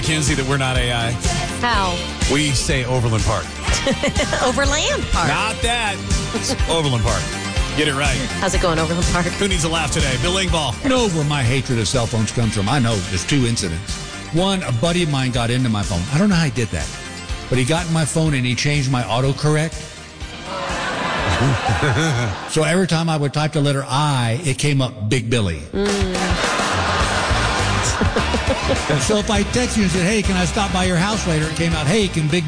Kinsey, that we're not AI? How? We say Overland Park. Overland Park. Not that. It's Overland Park. Get it right. How's it going, Overland Park? Who needs a laugh today? Bill Engvall. You know where my hatred of cell phones comes from? I know there's two incidents. One, a buddy of mine got into my phone. I don't know how he did that. But he got in my phone and he changed my autocorrect. So every time I would type the letter I, it came up Big Billy. So if I text you and said, hey, can I stop by your house later? It came out, hey, can Big